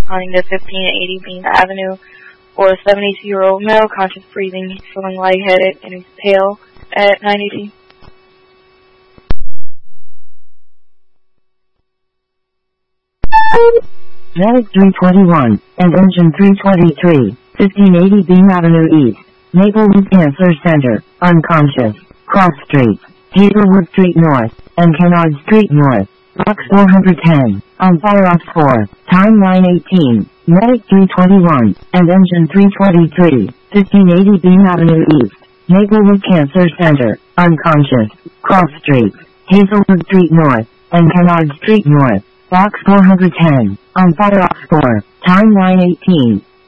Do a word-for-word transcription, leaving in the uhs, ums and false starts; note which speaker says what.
Speaker 1: responding to fifteen eighty Bean Avenue for a seventy-two-year-old male, conscious breathing, feeling lightheaded, and he's pale at nine eighteen.
Speaker 2: Medic three twenty-one and Engine three twenty-three, fifteen eighty Bean Avenue East, Maplewood Cancer Center, unconscious, Cross Street, Hazelwood Street North, and Kennard Street North, box four ten, on fire ops four, time nine eighteen, Medic three twenty-one, and Engine three twenty-three, fifteen eighty Bean Avenue East, Maplewood Cancer Center, unconscious, Cross Street, Hazelwood Street North, and Kennard Street North, box four ten, on fire ops four, time nine eighteen.